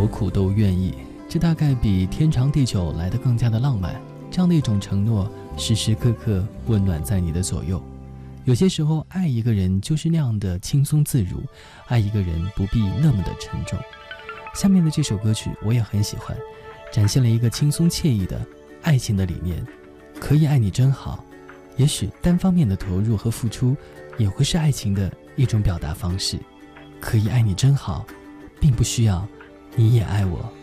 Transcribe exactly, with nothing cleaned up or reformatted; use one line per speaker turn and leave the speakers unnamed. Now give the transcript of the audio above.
苦都愿意，这大概比天长地久来得更加的浪漫。这样的一种承诺，时时刻刻温暖在你的左右。有些时候，爱一个人就是那样的轻松自如，爱一个人不必那么的沉重。下面的这首歌曲我也很喜欢，展现了一个轻松惬意的爱情的理念。可以爱你真好，也许单方面的投入和付出也会是爱情的一种表达方式。可以爱你真好，并不需要你也爱我。